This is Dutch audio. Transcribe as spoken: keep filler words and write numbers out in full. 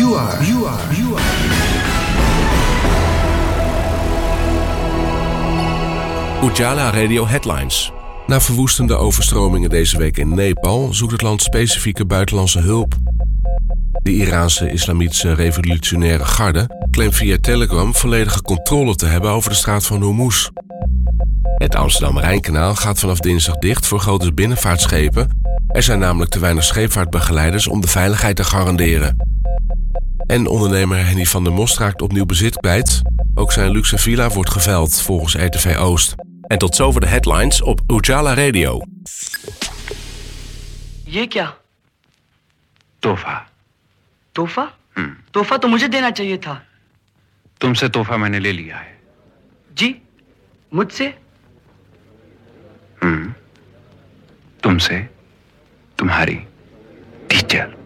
You are, you are, you are. Ujala Radio Headlines. Na verwoestende overstromingen deze week in Nepal zoekt het land specifieke buitenlandse hulp. De Iraanse Islamitische Revolutionaire Garde claimt via Telegram volledige controle te hebben over de straat van Hormuz. Het Amsterdam-Rijnkanaal gaat vanaf dinsdag dicht voor grote binnenvaartschepen. Er zijn namelijk te weinig scheepvaartbegeleiders om de veiligheid te garanderen. En ondernemer Henny van der Most raakt opnieuw bezit kwijt. Ook zijn luxe villa wordt geveild, volgens R T V Oost. En tot zover de headlines op Ujala Radio. ये क्या? तोहफा। तोहफा? तोहफा तो मुझे देना चाहिए था। तुमसे तोहफा मैंने ले लिया है। जी? मुझसे? हम्म। तुमसे तुम्हारी टीचर।